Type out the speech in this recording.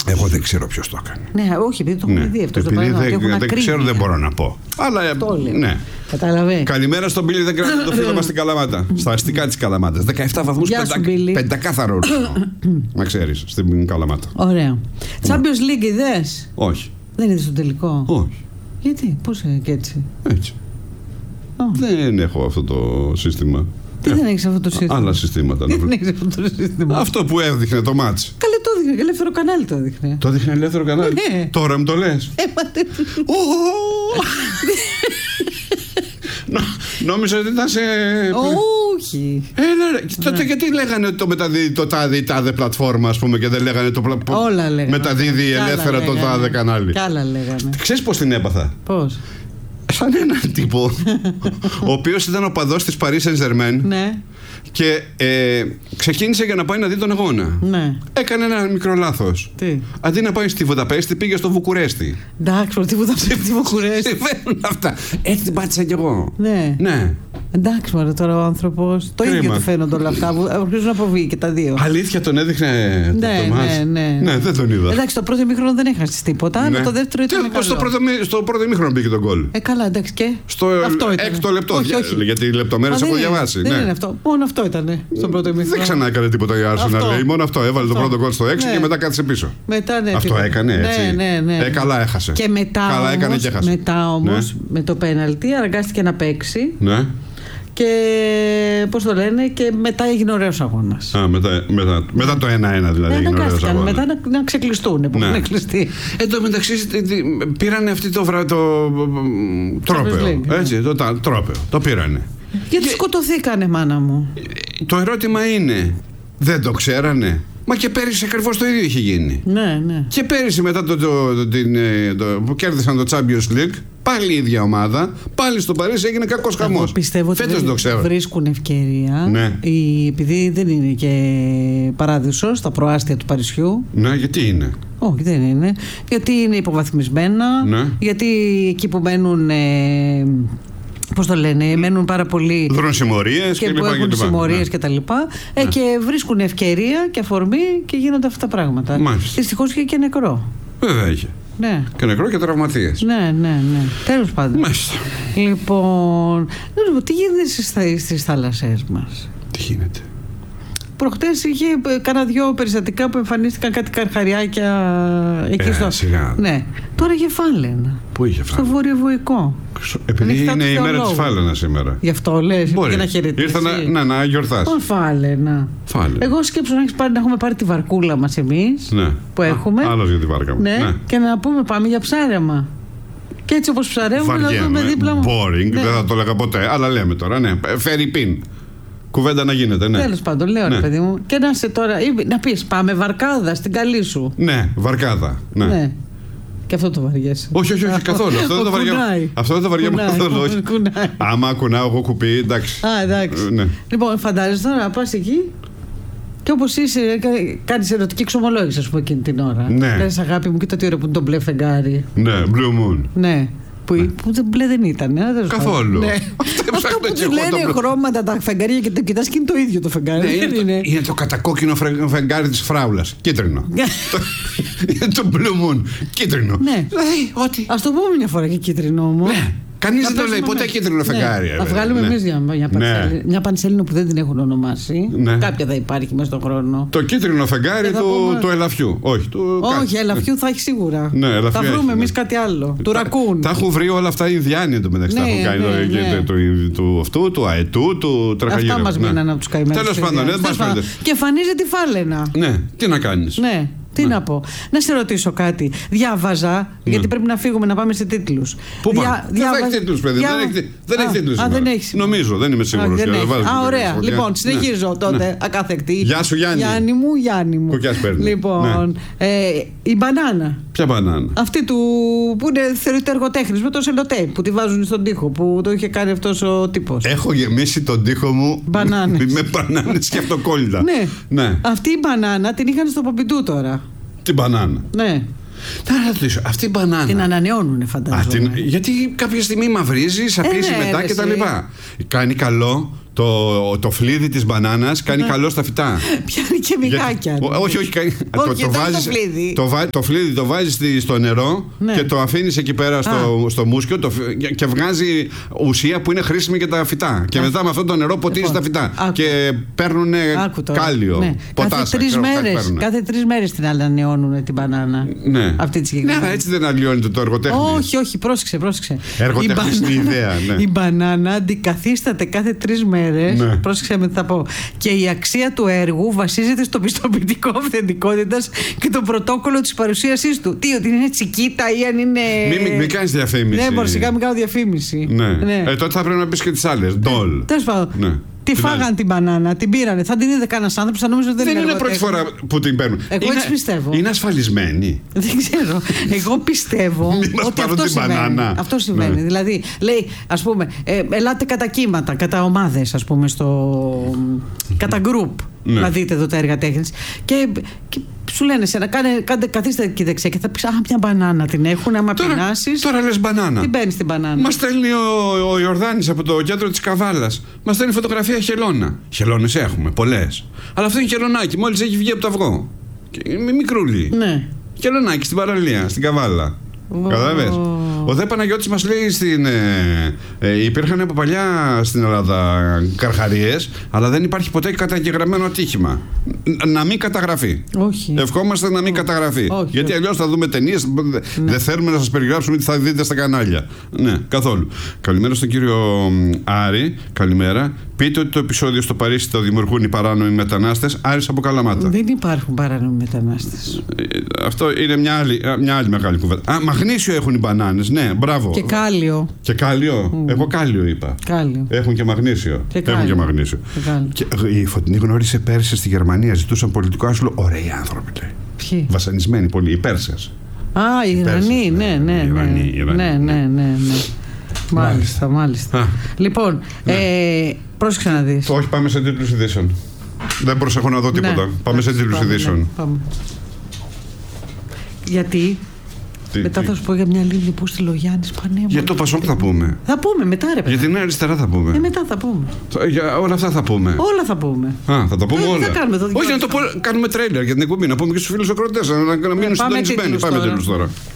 Εγώ δεν ξέρω ποιος το έκανε. Ναι, όχι, επειδή το έχουν δει αυτό. Επειδή δεν ξέρω, δεν μπορώ να πω. Αλλά ναι. Κατάλαβε. Καλημέρα στον Πίλη, δεν κρατάει το φίλο μας στην Καλαμάτα. Στα αστικά της Καλαμάτας. 17 βαθμούς, πεντακάθαρο ορίζοντα. Να ξέρεις, στην Καλαμάτα. Ωραία. Champions League είδες? Όχι. Δεν είδες το τελικό? Όχι. Γιατί, πώς και έτσι? Έτσι. Δεν έχω αυτό το σύστημα. Τι δεν έχεις αυτό το σύστημα? Άλλα συστήματα. Τι δεν έχεις αυτό το σύστημα? Αυτό που έδειχνε το μάτς. Καλέ, το έδειχνε. Ελεύθερο κανάλι το έδειχνε. Το έδειχνε ελεύθερο κανάλι. Ναι. Τώρα μου το λες. Νόμιζα ότι ήταν σε. Όχι. Τότε γιατί λέγανε ότι το μεταδίδει το τάδε ή τάδε πλατφόρμα, ας πούμε, και δεν λέγανε το μεταδίδει ελεύθερα το τάδε κανάλι. Κι άλλα λέγανε. Ξέρεις πώς την έπαθα? Πώς? Σαν έναν τύπο ο οποίος ήταν οπαδός της Paris Saint-Germain. Ναι. Και ξεκίνησε για να πάει να δει τον αγώνα. Ναι. Έκανε ένα μικρό λάθος. Τι? Αντί να πάει στη Βουδαπέστη, πήγε στο Βουκουρέστι. Εντάξει, τι Βουδαπέστη, Βουκουρέστι. Συμβαίνουν αυτά. Έτσι την πάτησα κι εγώ. Ναι. Ναι. Εντάξει, μωρέ, τώρα ο άνθρωπος. Το ίδιο του φαίνονται όλα αυτά. Αρχίζουν να αποβεί και τα δύο. Αλήθεια, τον έδειχνε το μάτς? Ναι, δεν τον είδα. Εντάξει, το πρώτο ημίχρονο δεν έχασε τίποτα. Αλλά το δεύτερο ήταν. Στο πρώτο ημίχρονο μπήκε τον γκολ. Καλά, εντάξει, και. Στο έκτο λεπτό. Γιατί λεπτομέρειες έχω διαβάσει. Δεν είναι αυτό. Μόνο αυτό ήταν στο πρώτο ημίχρονο. Δεν ξανά έκανε τίποτα η Arsenal. Μόνο αυτό. Έβαλε το πρώτο γκολ στο 6 και μετά κάθισε πίσω. Αυτό έκανε έτσι. Ναι. Καλά έχασε. Και μετά όμως με το πέναλτι αναγκάστηκε να παίξει. Ναι. Και πώς το λένε, και μετά έγινε ωραίος αγώνας. Μετά το 1-1 δηλαδή έγινε ωραίος αγώνας. Μετά να ξεκλειστούν που είναι κλειστοί. Εν τω μεταξύ πήρανε αυτή το τρόπαιο. Έτσι, το τρόπαιο. Το πήρανε. Γιατί σκοτωθήκανε, μάνα μου. Το ερώτημα είναι, δεν το ξέρανε? Μα και πέρυσι ακριβώς το ίδιο είχε γίνει. Ναι. Και πέρυσι μετά που κέρδισαν το Champions League, πάλι η ίδια ομάδα, πάλι στο Παρίσι έγινε κακός χαμός. Πιστεύω ότι βρίσκουν ευκαιρία. Ναι. Επειδή δεν είναι και παράδεισο στα προάστια του Παρισιού. Ναι, γιατί είναι? Όχι, δεν είναι. Γιατί είναι υποβαθμισμένα. Ναι. Γιατί εκεί που μένουν. Πώς το λένε, μένουν πάρα πολύ. Δρούν συμμορίες και που έχουν συμμορίες και τα λοιπά. Και βρίσκουν ευκαιρία και αφορμή και γίνονται αυτά τα πράγματα. Δυστυχώς είχε και νεκρό. Βέβαια είχε. Ναι. Και νεκρό και τραυματίες. Ναι. Τέλος πάντων. Μάλιστα. Λοιπόν, τι γίνεται στις θάλασσές μας? Τι γίνεται? Προχτές είχε κάνα δυο περιστατικά που εμφανίστηκαν κάτι καρχαριάκια εκεί στο. Σιγά. Ναι. Τώρα είχε φάλαινα. Πού είχε φάλαινα? Στο βορειοβοϊκό. Επειδή είναι η μέρα της φάλαινας σήμερα. Γι' αυτό λες, για να χαιρετήσεις. Ήρθα να γιορτάσει. Φάλαινα. Εγώ σκέψω να έχουμε πάρει τη βαρκούλα μας εμείς. Ναι. Που έχουμε. Άλλος για τη βάρκα μου. Ναι. Και να πούμε πάμε για ψάρεμα. Και έτσι όπως ψαρεύουμε να δούμε δίπλα μου. Boring, δεν θα το έλεγα ποτέ. Αλλά λέμε τώρα, ναι. Φέρει πιν. Κουβέντα να γίνεται, ναι. Τέλος πάντων, λέω ρε παιδί μου. Και να είσαι τώρα. Να πεις πάμε βαρκάδα στην καλή σου. Ναι, βαρκάδα. Ναι. Και αυτό το βαριέσαι. Όχι, καθόλου. Αυτό δεν το βαριέμαι καθόλου. Άμα κουνάω εγώ κουπί, εντάξει. Εντάξει. Λοιπόν, φαντάζεσαι τώρα να πας εκεί και όπως είσαι, κάνεις ερωτική εξομολόγηση, ας πούμε, εκείνη την ώρα. Λες, αγάπη μου, κοίτα τι ώρα που είναι το μπλε φεγγάρι. Ναι, blue moon. Ναι. Που μπλε δεν ήταν. Καθόλου. Αυτό που του λένε χρώματα τα φεγγάρια και το κοιτάς και είναι το ίδιο το φεγγάρι. Είναι το κατακόκκινο φεγγάρι της φράουλας. Κίτρινο. Είναι το blue moon. Κίτρινο. Ας το πούμε μια φορά και κίτρινο όμως. Κανείς δεν το λέει ποτέ κίτρινο φεγγάρι. Θα βγάλουμε εμείς μια πανσέλινο που δεν την έχουν ονομάσει. Κάποια θα υπάρχει μέσα στον χρόνο. Το κίτρινο φεγγάρι του ελαφιού. Όχι, ελαφιού θα έχει σίγουρα. Θα βρούμε εμείς κάτι άλλο. Του ρακούν. Τα έχουν βρει όλα αυτά οι Ινδιάνοι εντωμεταξύ. Τα έχουν κάνει του αυτού, του αετού, του τραχαγύρου. Αυτά μας μείναν από τους καημένους. Τέλος πάντων, και εμφανίζεται η φάλαινα. Ναι, τι να κάνεις. Τι να πω. Να σε ρωτήσω κάτι. Διάβαζα, γιατί πρέπει να φύγουμε να πάμε σε τίτλους. Πού πάμε? Δεν θα έχει τίτλους, παιδί. Δεν έχει τίτλους. Νομίζω, δεν είμαι σίγουρος. Ωραία. Λοιπόν, συνεχίζω τότε ακάθεκτη. Γεια σου, Γιάννη. Γιάννη μου. Κουκιάς παίρνει. Λοιπόν, η μπανάνα. Ποια μπανάνα? Αυτή που είναι θεωρείται εργοτέχνης με το σελοτέιπ που τη βάζουν στον τοίχο, που το είχε κάνει αυτός ο τύπος. Έχω γεμίσει τον τοίχο μου με μπανάνες και αυτοκόλλητα. Ναι. Αυτή η μπανάνα την είχαν στο Πομπιντού τώρα. Την μπανάνα. Ναι. Θα ρωτήσω, αυτή η μπανάνα. Την ανανεώνουνε, φαντάζομαι. Γιατί κάποια στιγμή μαυρίζει, σαπίζει μετά κτλ. Κάνει καλό το φλίδι της μπανάνας κάνει καλό στα φυτά. Πιάνει και μυγάκια. Όχι, κάνει. Το φλίδι το βάζεις στο νερό και το αφήνεις εκεί πέρα στο μουσκιο και βγάζει ουσία που είναι χρήσιμη για τα φυτά. Και μετά με αυτό το νερό ποτίζεις τα φυτά. Και παίρνουν κάλιο. Κάθε 3 μέρες την ανανεώνουν την μπανάνα. Ναι. Αυτή τη συγκεκριμένη. Ναι, έτσι δεν αλλοιώνεται το εργοτέχνη. Όχι, πρόσεξε. Εργοτέχνη είναι η ιδέα. Η μπανάνα αντικαθίσταται κάθε 3 μέρες. Ναι. Πρόσεξε με τι θα πω. Και η αξία του έργου βασίζεται στο πιστοποιητικό αυθεντικότητας και το πρωτόκολλο της παρουσίασής του. Τι, ότι είναι τσικίτα ή αν είναι. Μην κάνεις διαφήμιση. Ναι, μπορεί σιγά μην κάνω διαφήμιση. Ναι. Τότε θα πρέπει να πεις και τις άλλες. Ντόλ. Τέλος πάντων. Ναι. Τι φάγαν την μπανάνα, την πήρανε. Θα την είδε κανένας άνθρωπος, θα νόμιζε ότι δεν είναι πρώτη φορά που την παίρνουν. Εγώ έτσι πιστεύω. Είναι ασφαλισμένη. Δεν ξέρω. Εγώ πιστεύω ότι αυτό συμβαίνει. Αυτό συμβαίνει. Δηλαδή, λέει, ας πούμε, ελάτε κατά κύματα, κατά ομάδες, ας πούμε, κατά group. Να δείτε εδώ τα έργα τέχνης. Και σου λένε καθίστε εκεί δεξιά και θα πεις, μια μπανάνα την έχουν. Άμα πεινάσεις. Τώρα λες μπανάνα. Την παίρνεις την μπανάνα. Μας στέλνει ο Ιορδάνης από το κέντρο της Καβάλας. Μας στέλνει φωτογραφία χελώνα. Χελώνες έχουμε, πολλές. Αλλά αυτό είναι χελωνάκι, μόλις έχει βγει από το αυγό. Μικρούλι. Ναι. Χελωνάκι στην παραλία, στην Καβάλα. Κατάλαβες. Ο Δε Παναγιώτης μας λέει υπήρχαν από παλιά στην Ελλάδα καρχαρίες, αλλά δεν υπάρχει ποτέ καταγεγραμμένο ατύχημα. Να μην καταγραφεί. Όχι. Ευχόμαστε να μην καταγραφεί. Όχι. Γιατί αλλιώς θα δούμε ταινίες. Δεν θέλουμε να σας περιγράψουμε τι θα δείτε στα κανάλια. Ναι, καθόλου. Καλημέρα στον κύριο Άρη. Καλημέρα. Πείτε ότι το επεισόδιο στο Παρίσι το δημιουργούν οι παράνομοι μετανάστες. Άρης από Καλαμάτα. Δεν υπάρχουν παράνομοι μετανάστες. Αυτό είναι μια άλλη μεγάλη κουβέντα. Μαγνήσιο έχουν οι μπανάνες. Ναι, μπράβο. Και κάλιο. Και κάλιο. Εγώ κάλιο είπα. Κάλιο. Έχουν και μαγνήσιο. Έχουν και μαγνήσιο. Και η Φωτεινή γνώρισε Πέρσες στη Γερμανία. Ζητούσαν πολιτικό άσυλο. Ωραίοι άνθρωποι, λέει. Ποιοι? Βασανισμένοι πολύ. Οι Πέρσες. Οι Ιρανοί. Ναι. Μάλιστα. Λοιπόν, πρόσεξε να δεις. Όχι, πάμε σε τίτλους ειδήσεων. Δεν προσέχω να δω τίποτα. Πάμε σε τίτλους ειδήσεων. Γιατί μετά θα σου πω για μια λίμνη που στη Λογιάννης Πανέμορφη. Για το Πασόκ θα πούμε. Θα πούμε μετά, ρε παιδί. Για την αριστερά θα πούμε. Μετά θα πούμε. Για όλα αυτά θα πούμε. Όλα θα πούμε. Θα τα πούμε όλα. Όχι, να το κάνουμε τρέιλερ για την εκπομπή. Να πούμε και στους φίλους ακροατές. Να μείνουν συντονισμένοι. Πάμε τέλος τώρα.